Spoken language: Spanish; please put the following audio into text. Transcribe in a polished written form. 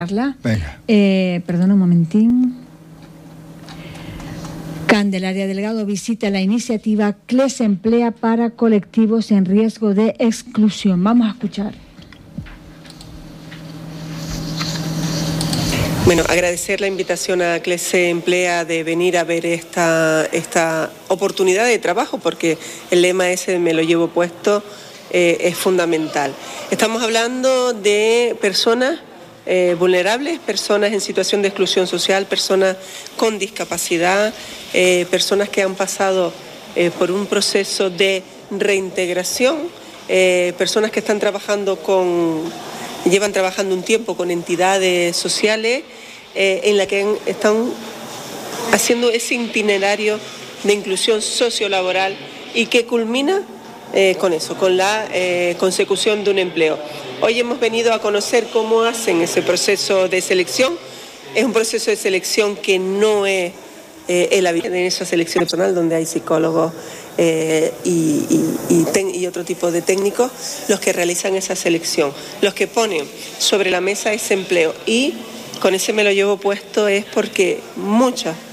Venga. Perdona un momentín. Candelaria Delgado visita la iniciativa CLES Emplea para colectivos en riesgo de exclusión. Vamos a escuchar. Bueno, agradecer la invitación a CLES Emplea de venir a ver esta oportunidad de trabajo, porque el lema ese me lo llevo puesto, es fundamental. Estamos hablando de personas vulnerables, personas en situación de exclusión social, personas con discapacidad, personas que han pasado por un proceso de reintegración, personas que llevan trabajando un tiempo con entidades sociales en la que están haciendo ese itinerario de inclusión sociolaboral y que culmina con eso, con la consecución de un empleo. Hoy hemos venido a conocer cómo hacen ese proceso de selección. Es un proceso de selección que no es en esa selección personal donde hay psicólogos y otro tipo de técnicos los que realizan esa selección, los que ponen sobre la mesa ese empleo. Y con ese me lo llevo puesto es porque muchas